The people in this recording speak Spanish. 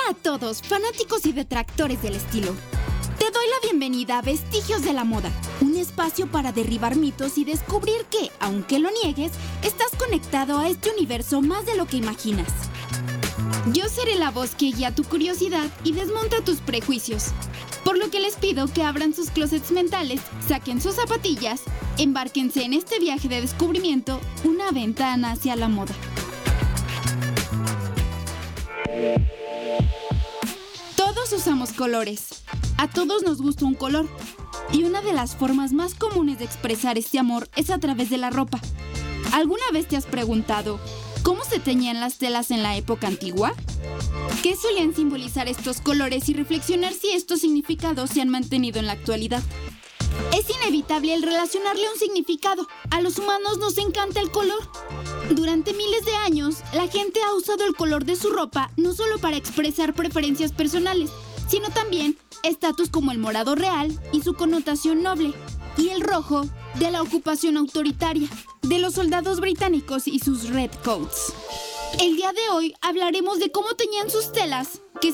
a todos, fanáticos y detractores del estilo. Te doy la bienvenida a Vestigios de la Moda, un espacio para derribar mitos y descubrir que, aunque lo niegues, estás conectado a este universo más de lo que imaginas. Yo seré la voz que guía tu curiosidad y desmonta tus prejuicios, por lo que les pido que abran sus closets mentales, saquen sus zapatillas, embárquense en este viaje de descubrimiento, una ventana hacia la moda. Todos usamos colores. A todos nos gusta un color. Y una de las formas más comunes de expresar este amor es a través de la ropa. ¿Alguna vez te has preguntado cómo se teñían las telas en la época antigua? ¿Qué solían simbolizar estos colores y reflexionar si estos significados se han mantenido en la actualidad? Es inevitable el relacionarle un significado. A los humanos nos encanta el color. Durante miles de años, la gente ha usado el color de su ropa no solo para expresar preferencias personales, sino también estatus como el morado real y su connotación noble, y el rojo de la ocupación autoritaria, de los soldados británicos y sus redcoats. El día de hoy hablaremos de cómo teñían sus telas